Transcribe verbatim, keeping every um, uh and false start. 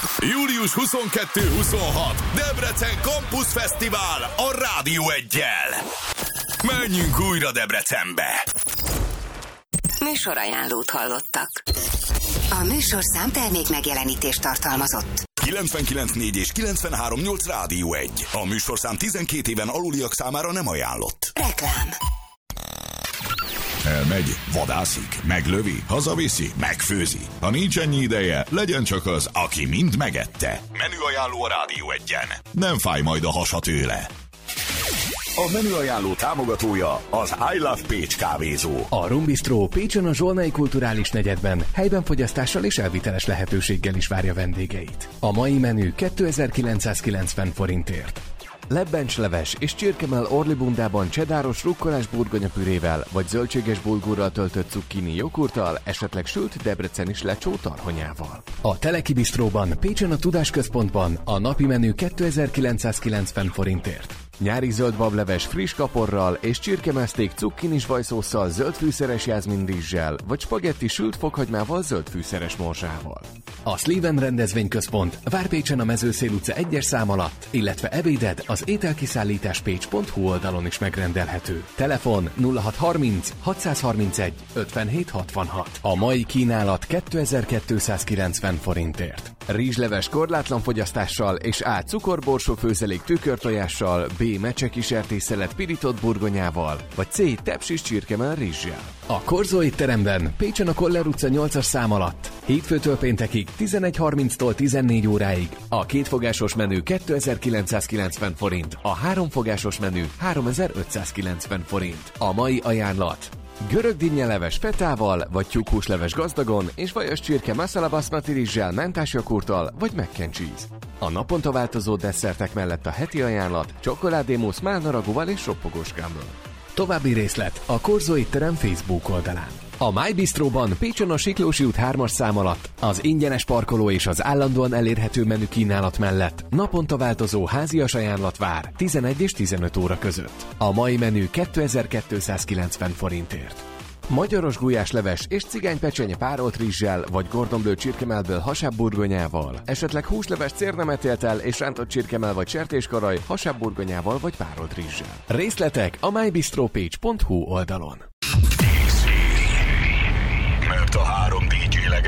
július huszonkettő-huszonhat Debrecen Campus Fesztivál a Rádió Eggyel. Menjünk újra Debrecenbe! Műsorajánlót hallottak. A műsorszám termék megjelenítést tartalmazott. kilencvenkilenc négy és kilencvenhárom nyolc Rádió Egy. A műsorszám tizenkét éven aluliak számára nem ajánlott. Reklám. Elmegy, vadászik, meglövi, hazaviszi, megfőzi. Ha nincs ennyi ideje, legyen csak az, aki mind megette. Menüajánló a Rádió Egyen. Nem fáj majd a hasa tőle. A menüajánló támogatója az I Love Pécs kávézó. A Rum Bistro Pécsen a Zsolnai Kulturális Negyedben helyben fogyasztással és elviteles lehetőséggel is várja vendégeit. A mai menü kétezer-kilencszázkilencven forintért. Lebbencsleves és csirkemell orlibundában csedáros rukkolás burgonyapürével vagy zöldséges bulgurral töltött cukkini jogurttal, esetleg sült debreceni lecsó tarhonyával. A Teleki Bistróban Pécsen a Tudásközpontban a napi menü kétezer-kilencszázkilencven forintért. Nyári zöld bableves friss kaporral és csirkemeszték cukkinis vajszósszal zöldfűszeres jázminrizssel vagy spagetti sült fokhagymával zöldfűszeres morzsával. A Sleven rendezvényközpont vár Pécsen a Mezőszél utca egyes szám alatt, illetve ebéded az ételkiszállítás pécs pont hu oldalon is megrendelhető. Telefon nulla hat harminc hatszázharmincegy ötvenhét hatvanhat. A mai kínálat kétezer-kétszázkilencven forintért. Rizsleves korlátlan fogyasztással és A. cukorborsó főzelék tükörtojással, B. mecseki sertésszelet pirított burgonyával, vagy C. tepsis csirkemell rizssel. A Korzó étteremben Pécsen a Koller utca nyolcas szám alatt hétfőtől péntekig tizenegy harminctól tizennégy óráig a kétfogásos menü kétezer-kilencszázkilencven forint, a háromfogásos menü háromezer-ötszázkilencven forint. A mai ajánlat: görög dinnyeleves fetával, vagy tyúkhúsleves gazdagon, és vajas csirke masala basmati rizssel, mentás jogurttal, vagy mac and cheese. A naponta változó desszertek mellett a heti ajánlat csokoládémusz málnaragúval és ropogós gámmal. További részlet a Korzó étterem Facebook oldalán. A My Bistróban Pécsen a Siklósi út hármas szám alatt az ingyenes parkoló és az állandóan elérhető menü kínálat mellett naponta változó házias ajánlat vár tizenegy és tizenöt óra között. A mai menü kétezer-kétszázkilencven forintért. Magyaros gulyásleves és cigánypecsenye párolt rizssel vagy Gordon Bleu csirkemellből hasábburgonyával, esetleg húsleves cérnemetéltel és rántott csirkemell vagy sertéskaraj hasábburgonyával vagy párolt rizssel. Részletek a mybistropécs pont hu oldalon.